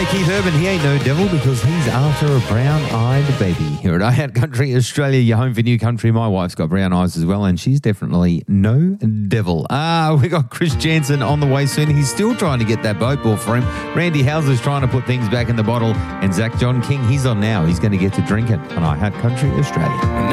Keith Urban, he ain't no devil because he's after a brown-eyed baby. Here at iHeart Country Australia, your home for new country. My wife's got brown eyes as well, and she's definitely no devil. We got Chris Jansen on the way soon. He's still trying to get that boat ball for him. Randy Houser's trying to put things back in the bottle, and Zach John King, he's on now. He's going to get to drink it on iHeart Country Australia.